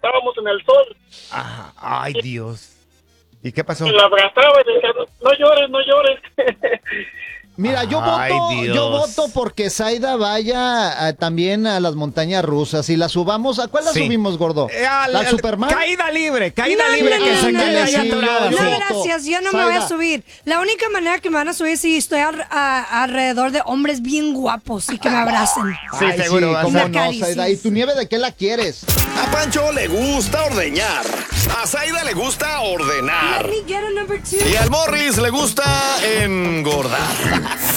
estábamos en el sol. Ajá. Ay, Dios. ¿Y qué pasó? Y la abrazaba y decía, no llores, no llores. Mira, yo Ay, voto, Dios. yo voto porque Zaida vaya también a las montañas rusas y la subamos. ¿A cuál la Sí. subimos, gordo? ¿La Superman? Caída libre que no, se no, quede no, ahí sí, atorada. yo Sí. No, voto. gracias, yo no me voy a Zaida. subir. La única manera que me van a subir es si estoy alrededor de hombres bien guapos y que me abracen. Sí, Ay, seguro va a cómo ser. no, Caricias. Zaida. ¿Y tu nieve de qué la quieres? A Pancho le gusta ordeñar. A Zaida le gusta ordenar. Let me get a number 2. Y al Morris le gusta engordar.